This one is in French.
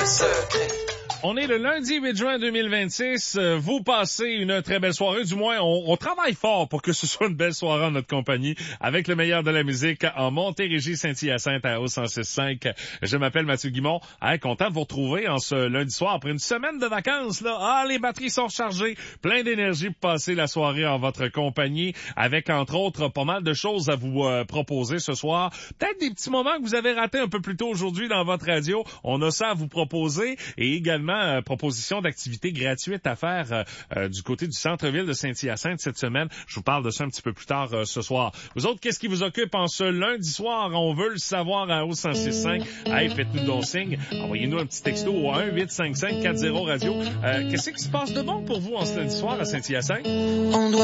secret. On est le lundi 8 juin 2026. Vous passez une très belle soirée. Du moins, on travaille fort pour que ce soit une belle soirée en notre compagnie avec le meilleur de la musique en Montérégie, Saint-Hyacinthe à O 106.5. Je m'appelle Mathieu Guimont. Content de vous retrouver en ce lundi soir après une semaine de vacances. Les batteries sont rechargées. Plein d'énergie pour passer la soirée en votre compagnie avec, entre autres, pas mal de choses à vous proposer ce soir. Peut-être des petits moments que vous avez ratés un peu plus tôt aujourd'hui dans votre radio. On a ça à vous proposer et également proposition d'activités gratuites à faire du côté du centre-ville de Saint-Hyacinthe cette semaine. Je vous parle de ça un petit peu plus tard ce soir. Vous autres, qu'est-ce qui vous occupe en ce lundi soir? On veut le savoir à O165. Hey, faites-nous donc signe. Envoyez-nous un petit texto au 1-855-40-radio. Qu'est-ce qui se passe de bon pour vous en ce lundi soir à Saint-Hyacinthe?